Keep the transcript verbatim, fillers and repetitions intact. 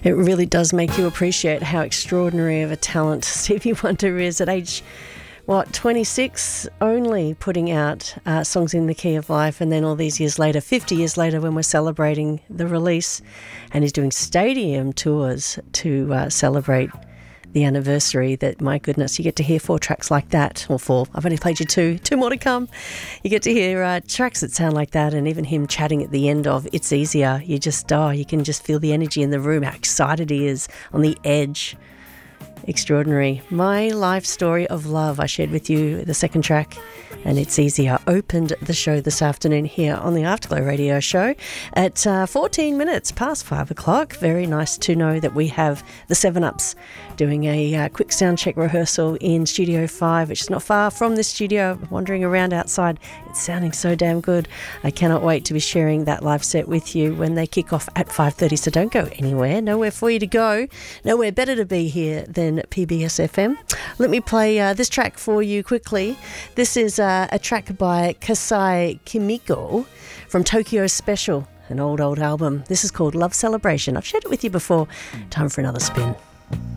It really does make you appreciate how extraordinary of a talent Stevie Wonder is at age, what, twenty-six, only putting out uh, songs in the key of life, and then all these years later, fifty years later, when we're celebrating the release, and he's doing stadium tours to uh, celebrate the anniversary. That, my goodness, you get to hear four tracks like that, or four, I've only played you two, two more to come. You get to hear uh, tracks that sound like that, and even him chatting at the end of It's Easier. You just, oh, you can just feel the energy in the room, how excited he is, on the edge. Extraordinary. My Life Story of Love, I shared with you the second track, and It's Easier opened the show this afternoon here on the Afterglow Radio Show at uh, fourteen minutes past five o'clock. Very nice to know that we have the Seven Ups doing a uh, quick sound check rehearsal in Studio five, which is not far from this studio. Wandering around outside, it's sounding so damn good. I cannot wait to be sharing that live set with you when they kick off at five thirty, so don't go anywhere. Nowhere for you to go. Nowhere better to be here than P B S F M. Let me play uh, this track for you quickly. This is uh, a track by Kasai Kimiko from Tokyo Special, an old, old album. This is called Love Celebration. I've shared it with you before. Time for another spin.